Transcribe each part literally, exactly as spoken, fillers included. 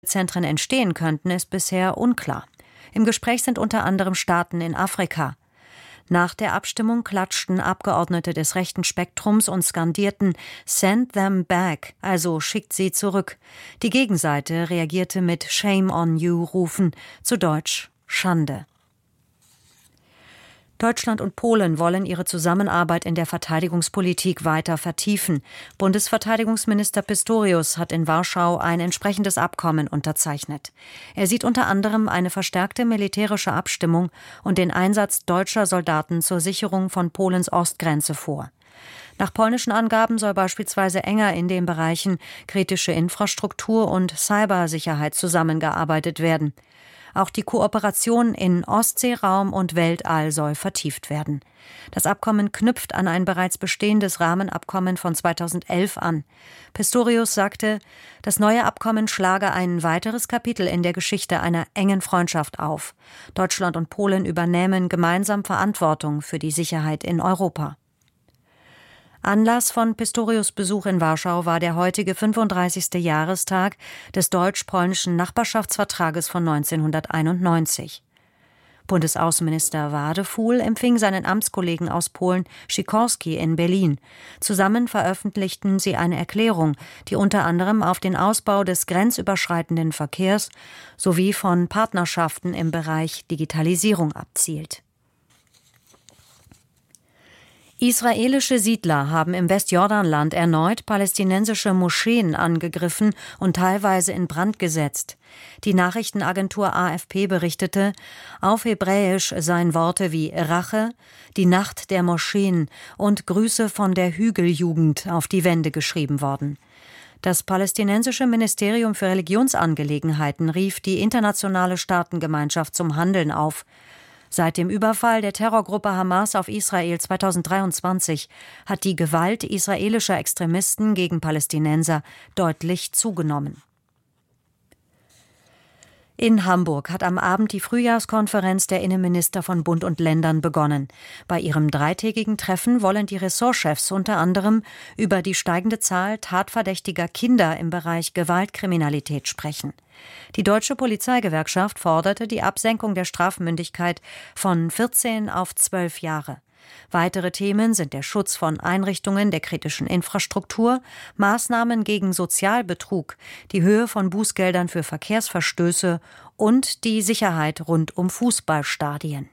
Zentren entstehen könnten, ist bisher unklar. Im Gespräch sind unter anderem Staaten in Afrika. Nach der Abstimmung klatschten Abgeordnete des rechten Spektrums und skandierten "Send them back", also schickt sie zurück. Die Gegenseite reagierte mit "Shame on you"-Rufen, zu Deutsch Schande. Deutschland und Polen wollen ihre Zusammenarbeit in der Verteidigungspolitik weiter vertiefen. Bundesverteidigungsminister Pistorius hat in Warschau ein entsprechendes Abkommen unterzeichnet. Er sieht unter anderem eine verstärkte militärische Abstimmung und den Einsatz deutscher Soldaten zur Sicherung von Polens Ostgrenze vor. Nach polnischen Angaben soll beispielsweise enger in den Bereichen kritische Infrastruktur und Cybersicherheit zusammengearbeitet werden. Auch die Kooperation in Ostseeraum und Weltall soll vertieft werden. Das Abkommen knüpft an ein bereits bestehendes Rahmenabkommen von zweitausendelf an. Pistorius sagte, das neue Abkommen schlage ein weiteres Kapitel in der Geschichte einer engen Freundschaft auf. Deutschland und Polen übernehmen gemeinsam Verantwortung für die Sicherheit in Europa. Anlass von Pistorius' Besuch in Warschau war der heutige fünfunddreißigste Jahrestag des deutsch-polnischen Nachbarschaftsvertrages von neunzehnhunderteinundneunzig. Bundesaußenminister Wadefuhl empfing seinen Amtskollegen aus Polen Sikorski in Berlin. Zusammen veröffentlichten sie eine Erklärung, die unter anderem auf den Ausbau des grenzüberschreitenden Verkehrs sowie von Partnerschaften im Bereich Digitalisierung abzielt. Israelische Siedler haben im Westjordanland erneut palästinensische Moscheen angegriffen und teilweise in Brand gesetzt. Die Nachrichtenagentur A F P berichtete, auf Hebräisch seien Worte wie Rache, die Nacht der Moscheen und Grüße von der Hügeljugend auf die Wände geschrieben worden. Das palästinensische Ministerium für Religionsangelegenheiten rief die internationale Staatengemeinschaft zum Handeln auf. Seit dem Überfall der Terrorgruppe Hamas auf Israel zweitausenddreiundzwanzig hat die Gewalt israelischer Extremisten gegen Palästinenser deutlich zugenommen. In Hamburg hat am Abend die Frühjahrskonferenz der Innenminister von Bund und Ländern begonnen. Bei ihrem dreitägigen Treffen wollen die Ressortchefs unter anderem über die steigende Zahl tatverdächtiger Kinder im Bereich Gewaltkriminalität sprechen. Die Deutsche Polizeigewerkschaft forderte die Absenkung der Strafmündigkeit von vierzehn auf zwölf Jahre. Weitere Themen sind der Schutz von Einrichtungen der kritischen Infrastruktur, Maßnahmen gegen Sozialbetrug, die Höhe von Bußgeldern für Verkehrsverstöße und die Sicherheit rund um Fußballstadien.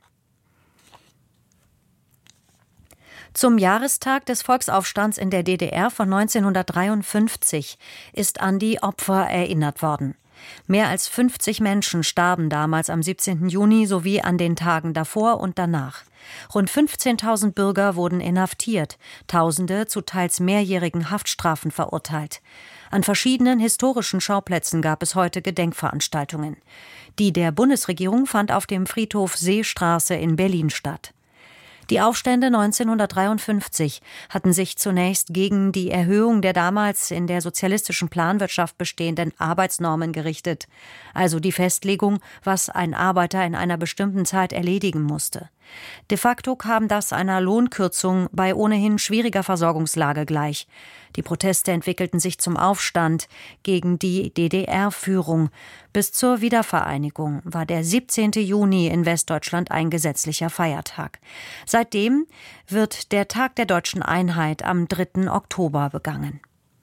Zum Jahrestag des Volksaufstands in der D D R von neunzehnhundertdreiundfünfzig ist an die Opfer erinnert worden. Mehr als fünfzig Menschen starben damals am siebzehnten Juni sowie an den Tagen davor und danach. Rund fünfzehntausend Bürger wurden inhaftiert, Tausende zu teils mehrjährigen Haftstrafen verurteilt. An verschiedenen historischen Schauplätzen gab es heute Gedenkveranstaltungen. Die der Bundesregierung fand auf dem Friedhof Seestraße in Berlin statt. Die Aufstände neunzehnhundertdreiundfünfzig hatten sich zunächst gegen die Erhöhung der damals in der sozialistischen Planwirtschaft bestehenden Arbeitsnormen gerichtet, also die Festlegung, was ein Arbeiter in einer bestimmten Zeit erledigen musste. De facto kam das einer Lohnkürzung bei ohnehin schwieriger Versorgungslage gleich. Die Proteste entwickelten sich zum Aufstand gegen die D D R-Führung. Bis zur Wiedervereinigung war der siebzehnten Juni in Westdeutschland ein gesetzlicher Feiertag. Seitdem wird der Tag der deutschen Einheit am dritten Oktober begangen.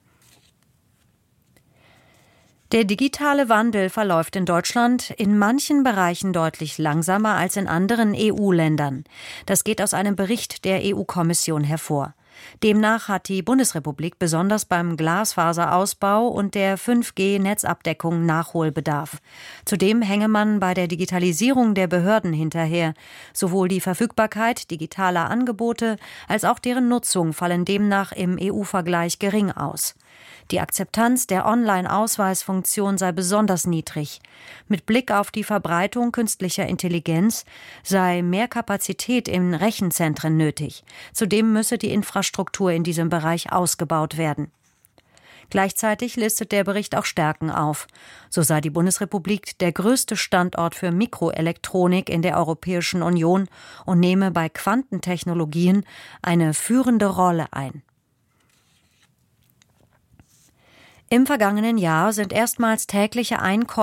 Der digitale Wandel verläuft in Deutschland in manchen Bereichen deutlich langsamer als in anderen E U-Ländern. Das geht aus einem Bericht der E U-Kommission hervor. Demnach hat die Bundesrepublik besonders beim Glasfaserausbau und der fünf G-Netzabdeckung Nachholbedarf. Zudem hänge man bei der Digitalisierung der Behörden hinterher. Sowohl die Verfügbarkeit digitaler Angebote als auch deren Nutzung fallen demnach im E U-Vergleich gering aus. Die Akzeptanz der Online-Ausweisfunktion sei besonders niedrig. Mit Blick auf die Verbreitung künstlicher Intelligenz sei mehr Kapazität in Rechenzentren nötig. Zudem müsse die Infrastruktur in diesem Bereich ausgebaut werden. Gleichzeitig listet der Bericht auch Stärken auf. So sei die Bundesrepublik der größte Standort für Mikroelektronik in der Europäischen Union und nehme bei Quantentechnologien eine führende Rolle ein. Im vergangenen Jahr sind erstmals tägliche Einkäufe